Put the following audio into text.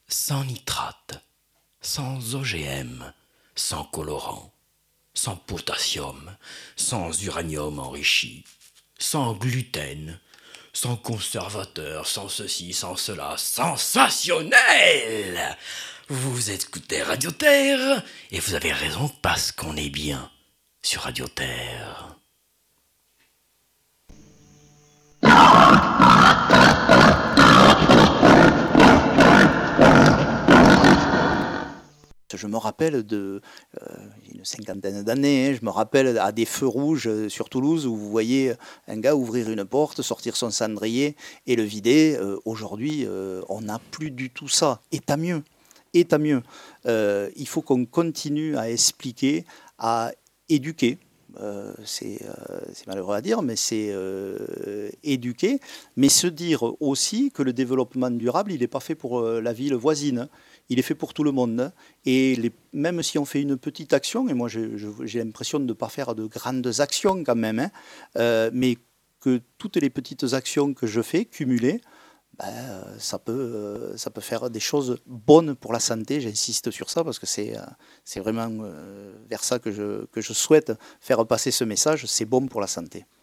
sans nitrate, sans OGM, sans colorant, sans potassium, sans uranium enrichi, sans gluten, sans conservateur, sans ceci, sans cela, sensationnel! Vous écoutez Radio Terre, et vous avez raison parce qu'on est bien sur Radio Terre. Je me rappelle une cinquantaine d'années, je me rappelle à des feux rouges sur Toulouse où vous voyez un gars ouvrir une porte, sortir son cendrier et le vider. Aujourd'hui, on n'a plus du tout ça. Et tant mieux. Et tant mieux. Il faut qu'on continue à expliquer, à éduquer. C'est malheureux à dire, mais c'est éduquer, mais se dire aussi que le développement durable, il n'est pas fait pour la ville voisine, il est fait pour tout le monde. Et même si on fait une petite action, et moi j'ai l'impression de ne pas faire de grandes actions quand même, mais que toutes les petites actions que je fais, cumulées, ça peut faire des choses bonnes pour la santé. J'insiste sur ça parce que c'est vraiment vers ça que je souhaite faire passer ce message. C'est bon pour la santé.